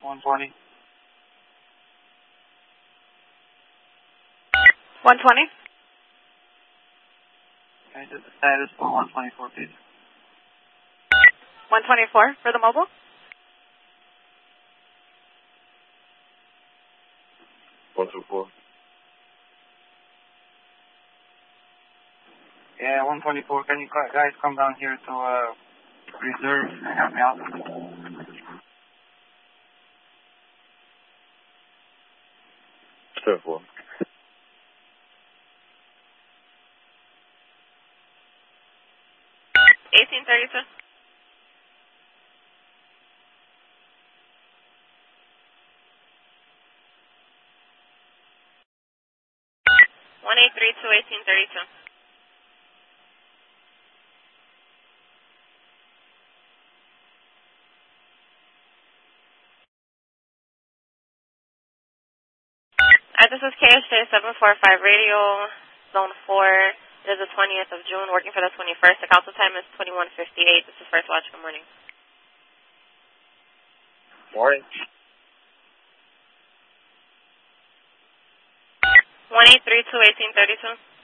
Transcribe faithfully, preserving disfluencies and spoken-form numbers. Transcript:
one twenty. one twenty. Okay, just the status for one twenty-four, please. one twenty-four for the mobile. one two four. Yeah, one twenty-four. Can you guys come down here to uh, reserve and help me out? ten four. eighteen thirty-two. one eight three two, eighteen thirty-two. Uh, this is K H J seven four five radio, zone four. It is the twentieth of June, working for the twenty-first. The council time is twenty-one fifty-eight. This is First Watch. Good morning. Morning. one eight three two, eighteen thirty-two.